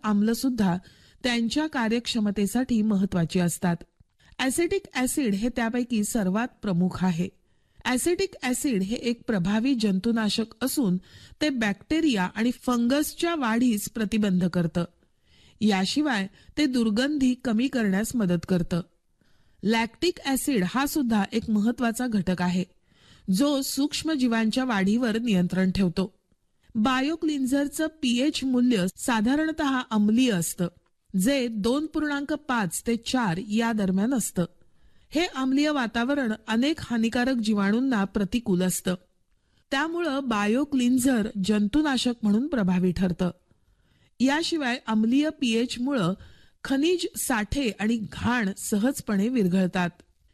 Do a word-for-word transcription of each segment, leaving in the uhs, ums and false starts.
आम्ल सुद्धा त्यांच्या कार्यक्षमतेसाठी महत्वाची असतात. ॲसिटिक ॲसिड हे त्यापैकी सर्वात प्रमुख आहे. ॲसिटिक ॲसिड हे एक प्रभावी जंतुनाशक असून ते बॅक्टेरिया आणि फंगसच्या वाढीस प्रतिबंध करतं. याशिवाय ते दुर्गंधी कमी करण्यास मदत करतं. लॅक्टिक ॲसिड हा सुद्धा एक महत्वाचा घटक आहे, जो सूक्ष्मजीवांच्या वाढीवर नियंत्रण ठेवतो. बायोक्लिन्झरचं पीएच मूल्य साधारणतः अम्लीय असतं, जे दोन पूर्णांक पाच ते चार या दरम्यान असतं. हे अम्लीय वातावरण अनेक हानिकारक जीवाणूंना प्रतिकूल असतं. त्यामुळं बायोक्लिन्झर जंतुनाशक म्हणून प्रभावी ठरतं. याशिवाय अम्लीय पीएचमुळं खनिज साठे आणि घाण सहजपणे विरघळतात.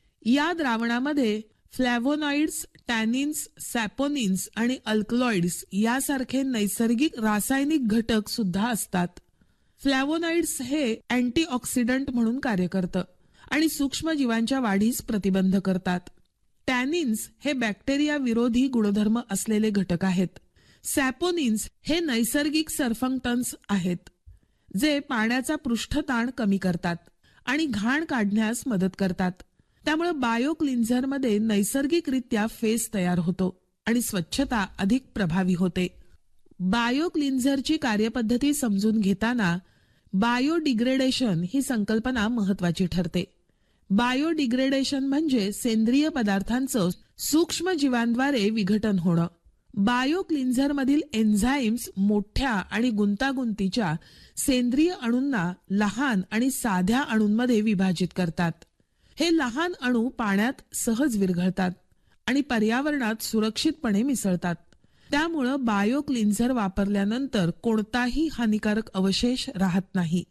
या द्रावणामध्ये फ्लॅव्होनॉइड्स, टॅनिन्स, सॅपोनिन्स आणि अल्कलॉइड्स यासारखे नैसर्गिक रासायनिक घटक सुद्धा असतात. फ्लॅव्होनॉइड्स हे अँटीऑक्सिडंट म्हणून कार्य करतं आणि सूक्ष्मजीवांच्या वाढीस प्रतिबंध करतात. टॅनिन्स हे बॅक्टेरिया विरोधी गुणधर्म असलेले घटक आहेत. सॅपोनिन्स हे नैसर्गिक सर्फंक्टन्स आहेत, जे पाण्याचा पृष्ठताण कमी करतात आणि घाण काढण्यास मदत करतात. त्यामुळे बायोक्लिन्झरमध्ये नैसर्गिकरित्या फेस तयार होतो आणि स्वच्छता अधिक प्रभावी होते. बायोक्लिन्झरची कार्यपद्धती समजून घेताना बायोडिग्रेडेशन ही संकल्पना महत्वाची ठरते. बायोडिग्रेडेशन म्हणजे सेंद्रिय पदार्थांचं सूक्ष्मजीवांद्वारे विघटन होणं. बायोक्लिन्झरमधील एन्झाईम्स मोठ्या आणि गुंतागुंतीच्या सेंद्रिय अणूंना लहान आणि साध्या अणूंमध्ये विभाजित करतात. हे लहान अणू पाण्यात सहज विरघळतात आणि पर्यावरणात सुरक्षितपणे मिसळतात. त्यामुळं बायोक्लिन्झर वापरल्यानंतर कोणताही हानिकारक अवशेष राहत नाही.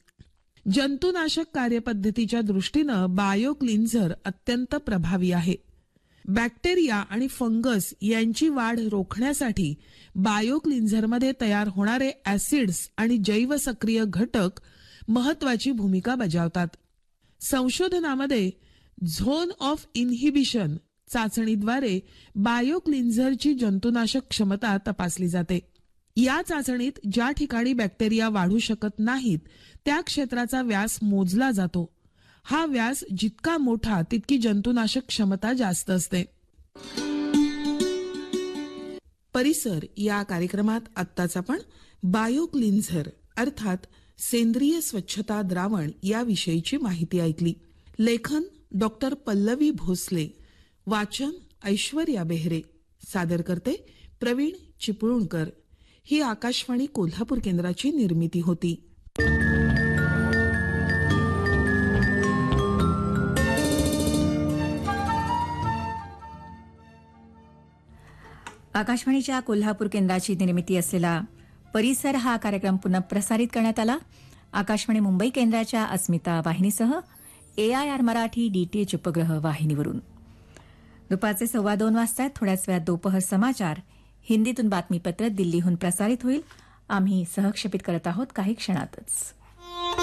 जंतुनाशक कार्यपद्धतीच्या दृष्टीनं बायोक्लिन्झर अत्यंत प्रभावी आहे. बॅक्टेरिया आणि फंगस यांची वाढ रोखण्यासाठी बायोक्लिन्झरमध्ये तयार होणारे ॲसिड्स आणि जैवसक्रिय घटक महत्वाची भूमिका बजावतात. संशोधनामध्ये झोन ऑफ इन्हिबिशन चाचणीद्वारे बायोक्लिन्झरची जंतुनाशक क्षमता तपासली जाते. या चाचणीत ज्या ठिकाणी बॅक्टेरिया वाढू शकत नाहीत त्या क्षेत्राचा व्यास मोजला जातो. हा व्यास जितका मोठा तितकी जंतुनाशक क्षमता जास्त असते. परिसर या कार्यक्रमात आत्ताच आपण बायोक्लिन्झर अर्थात सेंद्रिय स्वच्छता द्रावण याविषयीची माहिती ऐकली. लेखन डॉक्टर पल्लवी भोसले, वाचन ऐश्वर्या बेहरे, सादर करते प्रवीण चिपळूणकर. ही आकाशवाणी कोल्हापूर केंद्राची निर्मिती होती. आकाशवाणीच्या कोल्हापूर केंद्राची निर्मिती असलेला परिसर हा कार्यक्रम पुन्हा प्रसारित करण्यात आला. आकाशवाणी मुंबई केंद्राच्या अस्मिता वाहिनीसह एआयआर मराठी डीटीएच उपग्रह वाहिनीवरून. दुपारचे सव्वा दोन वाजता थोड्याच वेळात दोपहर समाचार हिंदीतून बातमीपत्र दिल्लीहून प्रसारित होईल. आम्ही सहक्षेपित करत आहोत काही क्षणातच.